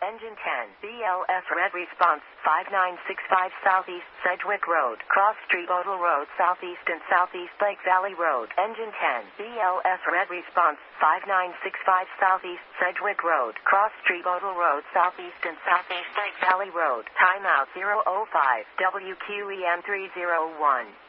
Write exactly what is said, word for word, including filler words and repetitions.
Engine ten, B L S red response, five nine six five Southeast Sedgwick Road, Cross Street Odell Road Southeast and Southeast Lake Valley Road. Engine ten, B L S red response, five nine six five Southeast Sedgwick Road, Cross Street Odell Road Southeast and Southeast Lake Valley Road. Timeout zero oh five, W Q E M three oh one.